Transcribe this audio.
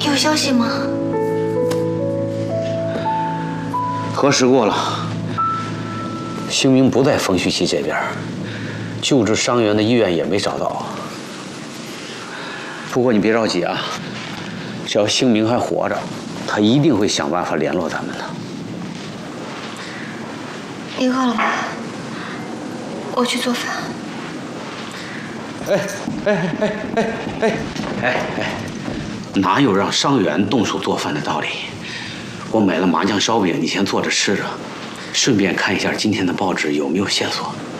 有消息吗？ 核实过了，兴明不在冯旭熙这边，救治伤员的医院也没找到。不过你别着急啊，只要兴明还活着，他一定会想办法联络咱们的。 你饿了吗？我去做饭。 哪有让伤员动手做饭的道理？我买了麻酱烧饼，你先做着吃着，顺便看一下今天的报纸有没有线索。